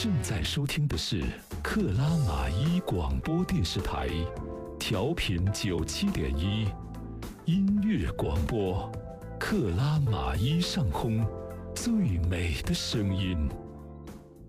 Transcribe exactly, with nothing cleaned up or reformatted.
正在收听的是克拉玛依广播电视台，调频九七点一，音乐广播，克拉玛依上空最美的声音。